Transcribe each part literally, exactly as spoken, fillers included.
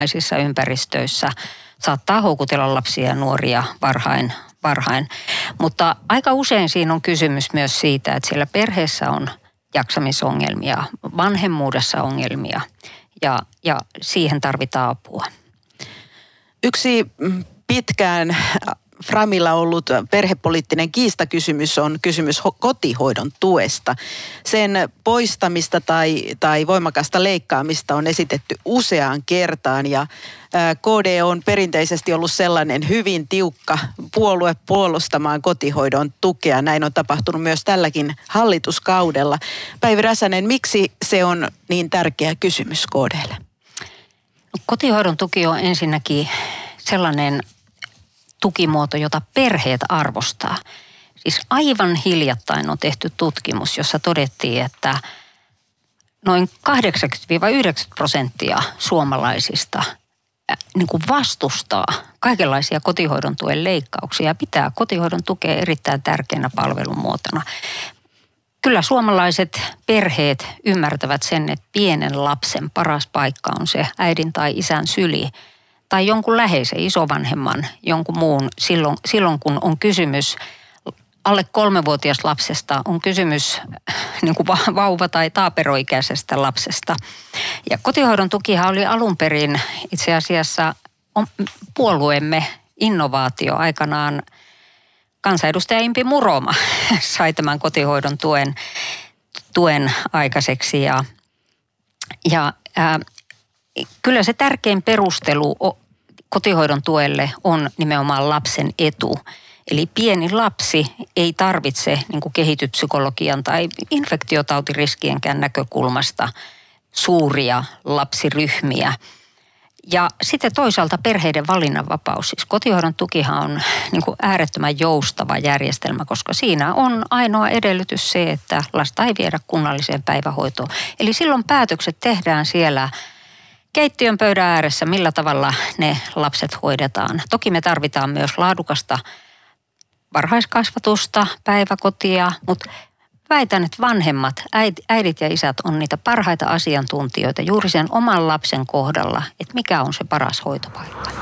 naisissa ympäristöissä saattaa houkutella lapsia ja nuoria varhain, varhain. Mutta aika usein siinä on kysymys myös siitä, että siellä perheessä on jaksamisongelmia, vanhemmuudessa ongelmia ja, ja siihen tarvitaan apua. Yksi pitkään Framilla ollut perhepoliittinen kiistakysymys on kysymys kotihoidon tuesta. Sen poistamista tai, tai voimakasta leikkaamista on esitetty useaan kertaan ja K D on perinteisesti ollut sellainen hyvin tiukka puolue puolustamaan kotihoidon tukea. Näin on tapahtunut myös tälläkin hallituskaudella. Päivi Räsänen, miksi se on niin tärkeä kysymys K D:lle? Kotihoidon tuki on ensinnäkin sellainen tukimuoto, jota perheet arvostaa. Siis aivan hiljattain on tehty tutkimus, jossa todettiin, että noin kahdeksankymmentä–yhdeksänkymmentä prosenttia suomalaisista niin kuin vastustaa kaikenlaisia kotihoidon tuen leikkauksia ja pitää kotihoidon tukea erittäin tärkeänä palvelumuotona. Kyllä suomalaiset perheet ymmärtävät sen, että pienen lapsen paras paikka on se äidin tai isän syli tai jonkun läheisen isovanhemman, jonkun muun silloin, silloin kun on kysymys alle kolmevuotias lapsesta, on kysymys niin kuin vauva- tai taaperoikäisestä lapsesta. Ja kotihoidon tukihan oli alun perin itse asiassa puolueemme innovaatio aikanaan. Kansanedustaja Impi Muroma sai tämän kotihoidon tuen, tuen aikaiseksi ja, ja ää, kyllä se tärkein perustelu kotihoidon tuelle on nimenomaan lapsen etu. Eli pieni lapsi ei tarvitse niin kuin kehityspsykologian tai infektiotautiriskienkään näkökulmasta suuria lapsiryhmiä. Ja sitten toisaalta perheiden valinnanvapaus. Siis kotihoidon tukihan on niin kuin äärettömän joustava järjestelmä, koska siinä on ainoa edellytys se, että lasta ei viedä kunnalliseen päivähoitoon. Eli silloin päätökset tehdään siellä keittiön pöydän ääressä, millä tavalla ne lapset hoidetaan. Toki me tarvitaan myös laadukasta varhaiskasvatusta, päiväkotia, mutta väitän, että vanhemmat, äidit ja isät on niitä parhaita asiantuntijoita juuri sen oman lapsen kohdalla, että mikä on se paras hoitopaikka.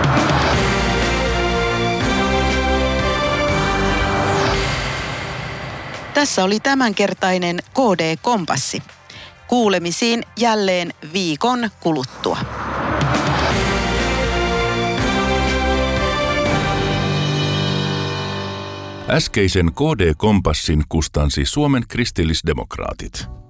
Tässä oli tämänkertainen K D-kompassi. Kuulemisiin jälleen viikon kuluttua. Äskeisen K D-kompassin kustansi Suomen kristillisdemokraatit.